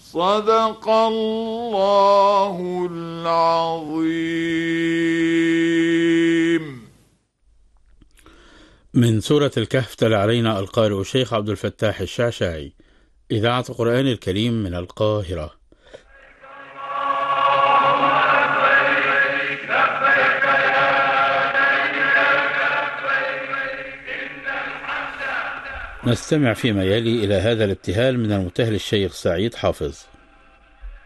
صدق الله العظيم. من سورة الكهف تلا علينا القارئ الشيخ عبد الفتاح الشعشاعي، إذاعة القرآن الكريم من القاهرة. نستمع فيما يلي إلى هذا الابتهال من المبتهل الشيخ سعيد حافظ.